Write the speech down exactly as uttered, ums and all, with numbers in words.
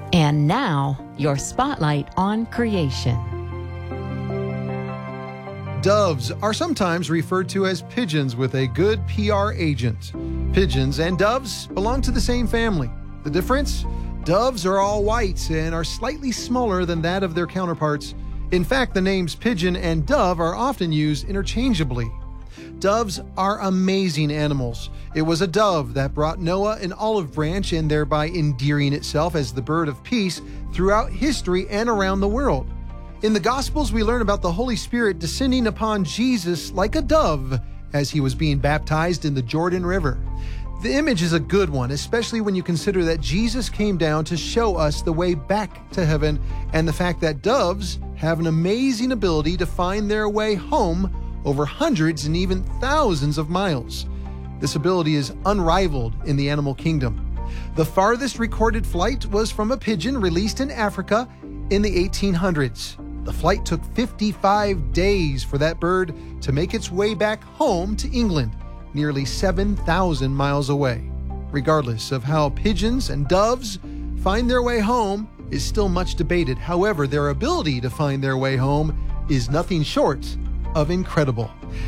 And now, your spotlight on creation. Doves are sometimes referred to as pigeons with a good P R agent. Pigeons and doves belong to the same family. The difference? Doves are all white and are slightly smaller than that of their counterparts. In fact, the names pigeon and dove are often used interchangeably. Doves are amazing animals. It was a dove that brought Noah an olive branch and thereby endearing itself as the bird of peace throughout history and around the world. In the Gospels, we learn about the Holy Spirit descending upon Jesus like a dove as he was being baptized in the Jordan River. The image is a good one, especially when you consider that Jesus came down to show us the way back to heaven and the fact that doves have an amazing ability to find their way home over hundreds and even thousands of miles. This ability is unrivaled in the animal kingdom. The farthest recorded flight was from a pigeon released in Africa in the eighteen hundreds. The flight took fifty-five days for that bird to make its way back home to England, nearly seven thousand miles away. Regardless of how pigeons and doves find their way home is still much debated. However, their ability to find their way home is nothing short of incredible.